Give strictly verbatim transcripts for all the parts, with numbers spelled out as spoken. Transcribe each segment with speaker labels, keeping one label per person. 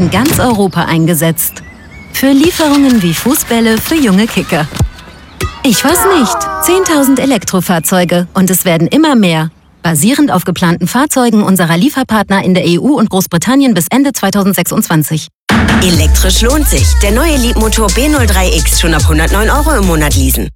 Speaker 1: in ganz Europa eingesetzt. Für Lieferungen wie Fußbälle für junge Kicker. Ich weiß nicht, zehntausend Elektrofahrzeuge und es werden immer mehr. Basierend auf geplanten Fahrzeugen unserer Lieferpartner in der E U und Großbritannien bis Ende zweitausendsechsundzwanzig.
Speaker 2: Elektrisch lohnt sich. Der neue Leapmotor B null drei X schon ab hundertneun Euro im Monat leasen.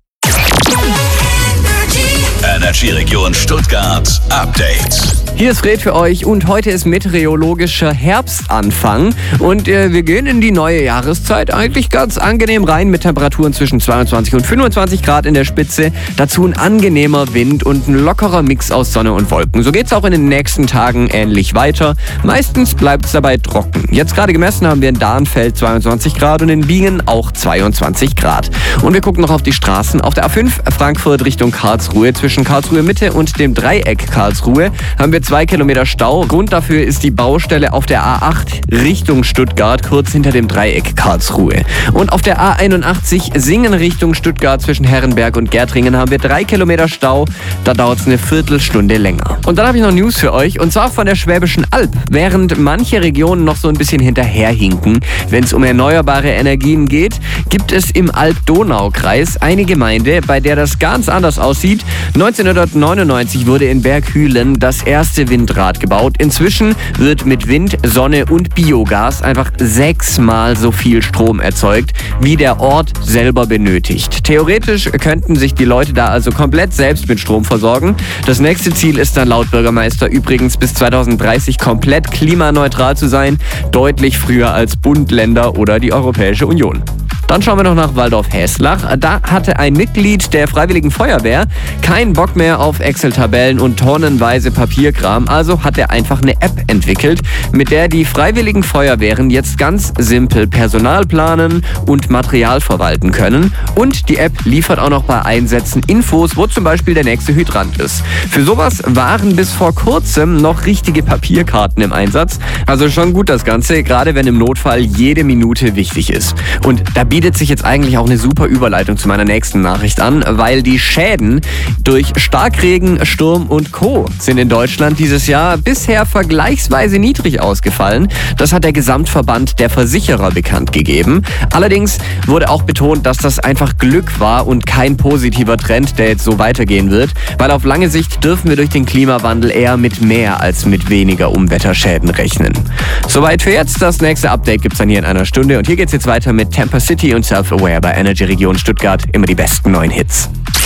Speaker 3: Energy-Region Stuttgart Update.
Speaker 4: Hier ist Fred für euch und heute ist meteorologischer Herbstanfang und äh, wir gehen in die neue Jahreszeit eigentlich ganz angenehm rein mit Temperaturen zwischen zweiundzwanzig und fünfundzwanzig Grad in der Spitze. Dazu ein angenehmer Wind und ein lockerer Mix aus Sonne und Wolken. So geht's auch in den nächsten Tagen ähnlich weiter. Meistens bleibt es dabei trocken. Jetzt gerade gemessen haben wir in Dahnfeld zweiundzwanzig Grad und in Bingen auch zweiundzwanzig Grad. Und wir gucken noch auf die Straßen. Auf der A fünf Frankfurt Richtung Karlsruhe zwischen Karlsruhe Mitte und dem Dreieck Karlsruhe haben wir zwei Kilometer Stau. Grund dafür ist die Baustelle auf der A acht Richtung Stuttgart, kurz hinter dem Dreieck Karlsruhe. Und auf der A einundachtzig Singen Richtung Stuttgart zwischen Herrenberg und Gärtringen haben wir drei Kilometer Stau. Da dauert es eine Viertelstunde länger. Und dann habe ich noch News für euch und zwar von der Schwäbischen Alb. Während manche Regionen noch so ein bisschen hinterherhinken, wenn es um erneuerbare Energien geht, gibt es im Alb-Donau-Kreis eine Gemeinde, bei der das ganz anders aussieht. neunzehnhundertneunundneunzig wurde in Berghülen das erste Windrad gebaut. Inzwischen wird mit Wind, Sonne und Biogas einfach sechsmal so viel Strom erzeugt, wie der Ort selber benötigt. Theoretisch könnten sich die Leute da also komplett selbst mit Strom versorgen. Das nächste Ziel ist dann laut Bürgermeister übrigens bis zweitausenddreißig komplett klimaneutral zu sein, deutlich früher als Bund, Länder oder die Europäische Union. Dann schauen wir noch nach Waldorf-Häslach. Da hatte ein Mitglied der Freiwilligen Feuerwehr keinen Bock mehr auf Excel-Tabellen und tonnenweise Papierkram. Also hat er einfach eine App entwickelt, mit der die Freiwilligen Feuerwehren jetzt ganz simpel Personal planen und Material verwalten können. Und die App liefert auch noch bei Einsätzen Infos, wo zum Beispiel der nächste Hydrant ist. Für sowas waren bis vor kurzem noch richtige Papierkarten im Einsatz. Also schon gut das Ganze, gerade wenn im Notfall jede Minute wichtig ist. Und da bietet sich jetzt eigentlich auch eine super Überleitung zu meiner nächsten Nachricht an, weil die Schäden durch Starkregen, Sturm und Co. sind in Deutschland dieses Jahr bisher vergleichsweise niedrig ausgefallen. Das hat der Gesamtverband der Versicherer bekannt gegeben. Allerdings wurde auch betont, dass das einfach Glück war und kein positiver Trend, der jetzt so weitergehen wird, weil auf lange Sicht dürfen wir durch den Klimawandel eher mit mehr als mit weniger Unwetterschäden rechnen. Soweit für jetzt. Das nächste Update gibt's dann hier in einer Stunde und hier geht's jetzt weiter mit Tampa City und Self-Aware bei Energy Region Stuttgart. Immer die besten neuen Hits.